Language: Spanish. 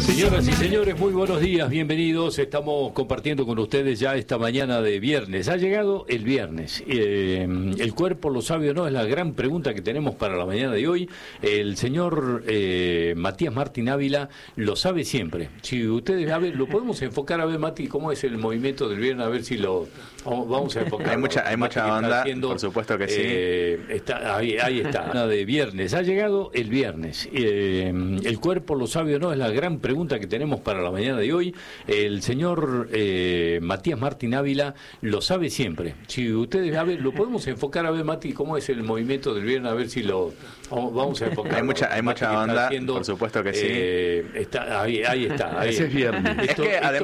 Señoras y señores, muy buenos días, bienvenidos. Estamos compartiendo con ustedes ya esta mañana de viernes. Ha llegado el viernes. ¿El cuerpo lo sabe o no? Es la gran pregunta que tenemos para la mañana de hoy. El señor Matías Martín Ávila lo sabe siempre. Si ustedes, a ver, lo podemos enfocar, a ver, Mati, cómo es el movimiento del viernes, a ver si lo vamos a enfocar. Hay mucha onda, por supuesto que sí. Ahí está, de viernes. Ha llegado el viernes. ¿El cuerpo lo sabe o no? Es la gran pregunta que tenemos para la mañana de hoy. El señor Matías Martín Ávila lo sabe siempre. Si ustedes, a ver, lo podemos enfocar, a ver, Mati, cómo es el movimiento del viernes, a ver si lo vamos a enfocar. Hay mucha onda, por supuesto que sí. Ahí está. Ese es viernes.